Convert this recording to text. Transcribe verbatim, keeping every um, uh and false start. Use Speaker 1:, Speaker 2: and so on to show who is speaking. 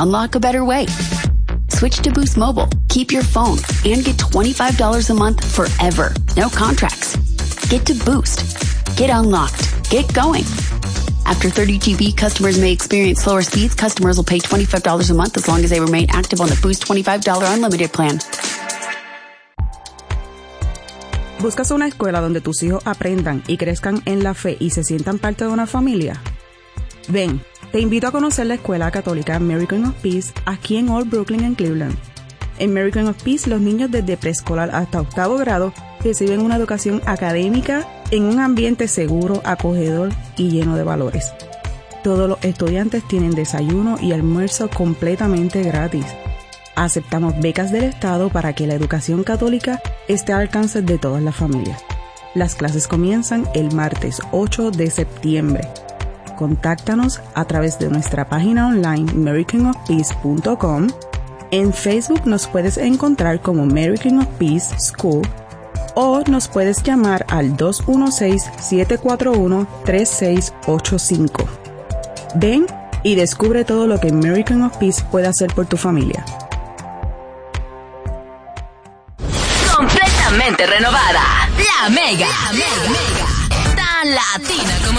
Speaker 1: unlock a better way. Switch to Boost Mobile, keep your phone, and get twenty-five dollars a month forever. No contracts. Get to Boost. Get unlocked. Get going. After thirty G B, customers may experience slower speeds. Customers will pay twenty-five dollars a month as long as they remain active on the Boost twenty-five dollars Unlimited plan.
Speaker 2: ¿Buscas una escuela donde tus hijos aprendan y crezcan en la fe y se sientan parte de una familia? Ven, te invito a conocer la Escuela Católica American of Peace aquí en Old Brooklyn en Cleveland. En American of Peace, los niños desde preescolar hasta octavo grado reciben una educación académica en un ambiente seguro, acogedor y lleno de valores. Todos los estudiantes tienen desayuno y almuerzo completamente gratis. Aceptamos becas del Estado para que la educación católica esté al alcance de todas las familias. Las clases comienzan el martes ocho de septiembre. Contáctanos a través de nuestra página online american of peace punto com. En Facebook nos puedes encontrar como American of Peace School o nos puedes llamar al dos uno seis, siete cuatro uno, tres seis ocho cinco. Ven y descubre todo lo que American of Peace puede hacer por tu familia.
Speaker 3: Completamente renovada. La Mega. La Mega. Tan latina como